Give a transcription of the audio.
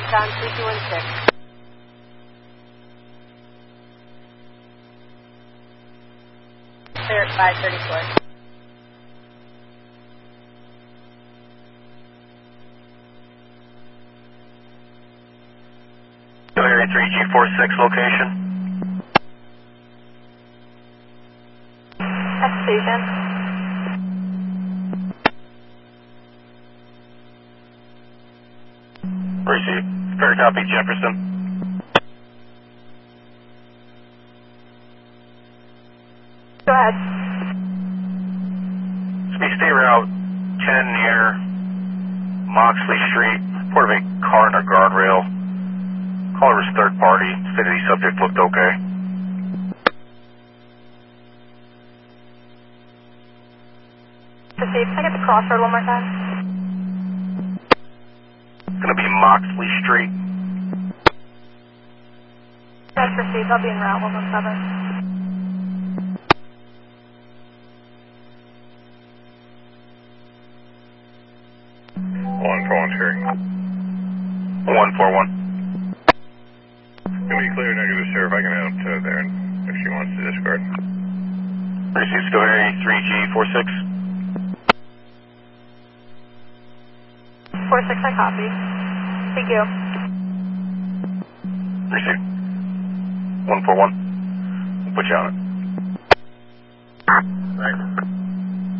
Recon 3216. Clear at 534. Area 3G46 location. At station. Receive. Fair copy, Jefferson. Go ahead. Speed stay route 10 near Moxley Street. Report of a car and a guardrail. Caller was third party. Stated the subject looked okay. Received. Can I get the crossroad one more time? It's going to be Moxley Street. That's received. I'll be en route 117. Voluntary. 141. Can be clear negative, sir, if I can out there if she wants to discard. Receive. Go area 3G46. 46, I copy. Thank you. Receive. 141. We'll put you on it. Thanks.